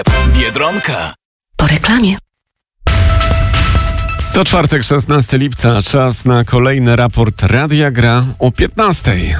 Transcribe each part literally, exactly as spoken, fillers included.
Biedronka. Po reklamie. To czwartek, szesnastego lipca, czas na kolejny raport Radia Gra o piętnastej.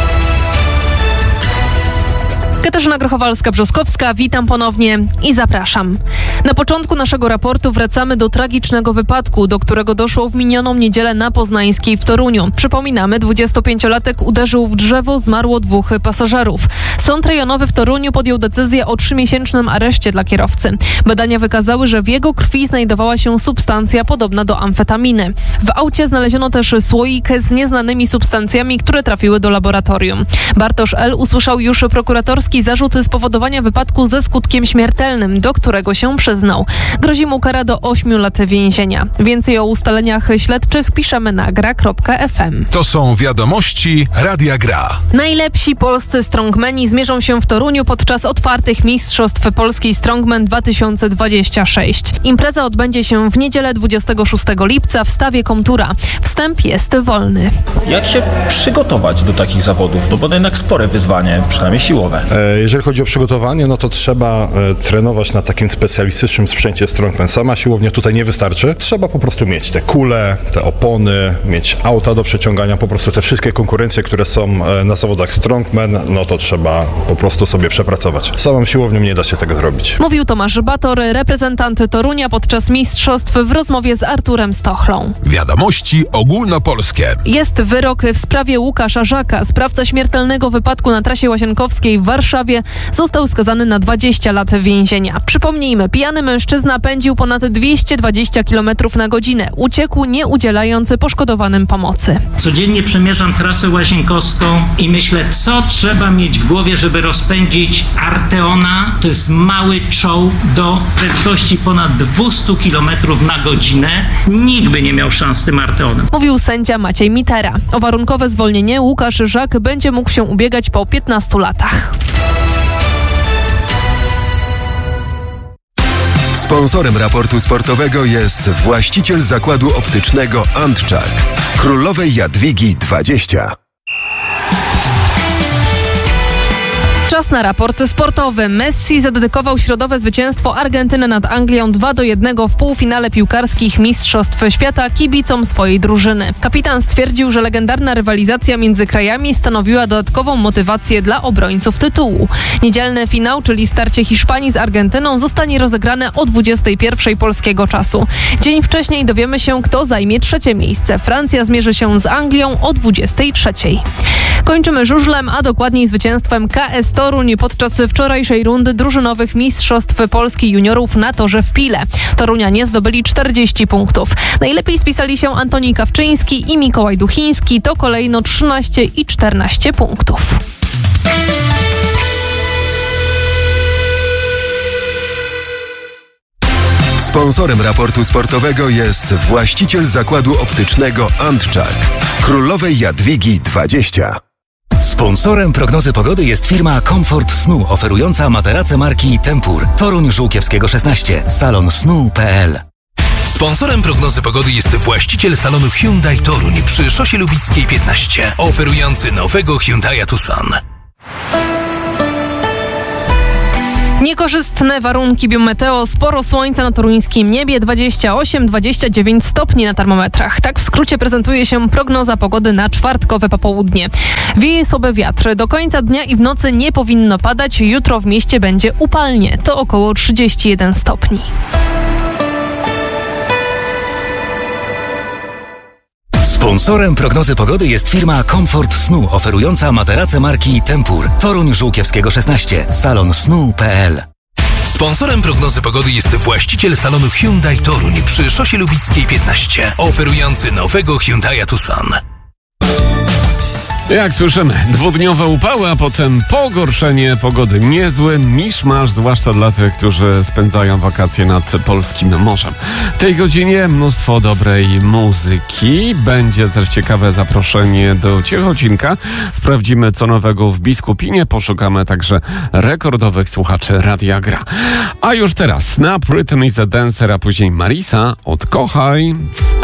Katarzyna Grochowalska-Brzoskowska, witam ponownie i zapraszam. Na początku naszego raportu wracamy do tragicznego wypadku, do którego doszło w minioną niedzielę na Poznańskiej w Toruniu. Przypominamy, dwudziestopięciolatek uderzył w drzewo, zmarło dwóch pasażerów. Sąd rejonowy w Toruniu podjął decyzję o trzymiesięcznym areszcie dla kierowcy. Badania wykazały, że w jego krwi znajdowała się substancja podobna do amfetaminy. W aucie znaleziono też słoik z nieznanymi substancjami, które trafiły do laboratorium. Bartosz L. usłyszał już prokuratorski zarzut spowodowania wypadku ze skutkiem śmiertelnym, do którego się przyznał. Grozi mu kara do ośmiu lat więzienia. Więcej o ustaleniach śledczych piszemy na gra kropka ef em. To są wiadomości Radia Gra. Najlepsi polscy strongmeni zmierzą się w Toruniu podczas otwartych Mistrzostw Polski Strongman dwa tysiące dwudziesty szósty. Impreza odbędzie się w niedzielę dwudziestego szóstego lipca w stawie Komtura. Wstęp jest wolny. Jak się przygotować do takich zawodów? No bo to jednak spore wyzwanie, przynajmniej siłowe. Jeżeli chodzi o przygotowanie, no to trzeba e, trenować na takim specjalistycznym sprzęcie Strongman. Sama siłownia tutaj nie wystarczy. Trzeba po prostu mieć te kule, te opony, mieć auta do przeciągania, po prostu te wszystkie konkurencje, które są e, na zawodach Strongman, no to trzeba po prostu sobie przepracować. Samą siłownią nie da się tego zrobić. Mówił Tomasz Bator, reprezentant Torunia podczas mistrzostw w rozmowie z Arturem Stochlą. Wiadomości ogólnopolskie. Jest wyrok w sprawie Łukasza Żaka. Sprawca śmiertelnego wypadku na trasie Łazienkowskiej w Warszawie został skazany na dwadzieścia lat więzienia. Przypomnijmy, pijany mężczyzna pędził ponad dwieście dwadzieścia kilometrów na godzinę. Uciekł, nie udzielając poszkodowanym pomocy. Codziennie przemierzam trasę łazienkowską i myślę, co trzeba mieć w głowie, żeby rozpędzić Arteona. To jest mały czołg do prędkości ponad dwieście kilometrów na godzinę. Nikt by nie miał szans z tym Arteonem. Mówił sędzia Maciej Mitera. O warunkowe zwolnienie Łukasz Żak będzie mógł się ubiegać po piętnastu latach. Sponsorem raportu sportowego jest właściciel zakładu optycznego Antczak, Królowej Jadwigi dwadzieścia. Czas na raport sportowy. Messi zadedykował środowe zwycięstwo Argentyny nad Anglią dwa do jednego w półfinale piłkarskich Mistrzostw Świata kibicom swojej drużyny. Kapitan stwierdził, że legendarna rywalizacja między krajami stanowiła dodatkową motywację dla obrońców tytułu. Niedzielny finał, czyli starcie Hiszpanii z Argentyną, zostanie rozegrane o dwudziestej pierwszej polskiego czasu. Dzień wcześniej dowiemy się, kto zajmie trzecie miejsce. Francja zmierzy się z Anglią o dwudziestej trzeciej. Kończymy żużlem, a dokładniej zwycięstwem K S Toruń podczas wczorajszej rundy drużynowych Mistrzostw Polski Juniorów na torze w Pile. Torunianie zdobyli czterdzieści punktów. Najlepiej spisali się Antoni Kawczyński i Mikołaj Duchiński, to kolejno trzynaście i czternaście punktów. Sponsorem raportu sportowego jest właściciel zakładu optycznego Antczak, Królowej Jadwigi dwadzieścia. Sponsorem prognozy pogody jest firma Komfort Snu, oferująca materace marki Tempur. Toruń Żółkiewskiego szesnaście, salon snu kropka pe el. Sponsorem prognozy pogody jest właściciel salonu Hyundai Toruń przy Szosie Lubickiej piętnaście, oferujący nowego Hyundai'a Tucson. Niekorzystne warunki biometeo, sporo słońca na toruńskim niebie, dwadzieścia osiem dwadzieścia dziewięć stopni na termometrach. Tak w skrócie prezentuje się prognoza pogody na czwartkowe popołudnie. Wieje słaby wiatr. Do końca dnia i w nocy nie powinno padać. Jutro w mieście będzie upalnie. To około trzydzieści jeden stopni. Sponsorem prognozy pogody jest firma Komfort Snu, oferująca materace marki Tempur. Toruń Żółkiewskiego szesnaście, salon snu kropka pe el. Sponsorem prognozy pogody jest właściciel salonu Hyundai Toruń przy Szosie Lubickiej piętnaście, oferujący nowego Hyundai'a Tucson. Jak słyszymy, dwudniowe upały, a potem pogorszenie pogody. Niezły miszmasz, zwłaszcza dla tych, którzy spędzają wakacje nad polskim morzem. W tej godzinie mnóstwo dobrej muzyki. Będzie też ciekawe zaproszenie do Ciechocinka. Sprawdzimy, co nowego w Biskupinie. Poszukamy także rekordowych słuchaczy Radia Gra. A już teraz Snap, Rhythm is a Dancer, a później Marisa, Odkochaj.